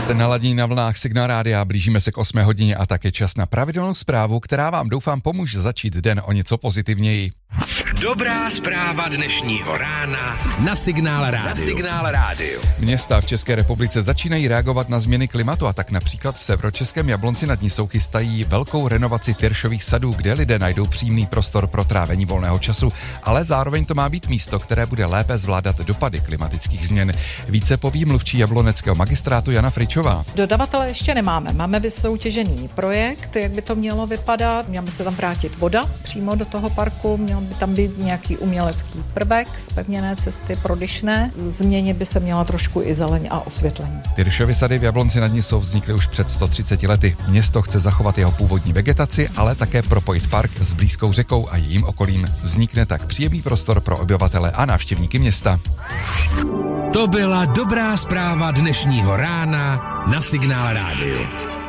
Jste naladění na vlnách Signál Rádia, blížíme se k 8 hodině a také čas na pravidelnou zprávu, která vám doufám pomůže začít den o něco pozitivněji. Dobrá zpráva dnešního rána na Signál Rádiu. Města v České republice začínají reagovat na změny klimatu a tak například v severočeském Jablonci nad Nisou chystají velkou renovaci Tyršových sadů, kde lidé najdou příjemný prostor pro trávení volného času, ale zároveň to má být místo, které bude lépe zvládat dopady klimatických změn. Více poví mluvčí jabloneckého magistrátu Jana Fričová. Dodavatele ještě nemáme. Máme vysoutěžený projekt, jak by to mělo vypadat. Měla by se tam vrátit voda přímo do toho parku, měl by tam být nějaký umělecký prvek, zpevněné cesty prodyšné. Změnit by se měla trošku i zeleň a osvětlení. Tyršovy sady v Jablonci nad Nisou vznikly už před 130 lety. Město chce zachovat jeho původní vegetaci, ale také propojit park s blízkou řekou a jejím okolím. Vznikne tak příjemný prostor pro obyvatele a návštěvníky města. To byla dobrá zpráva dnešního rána na Signál Rádiu.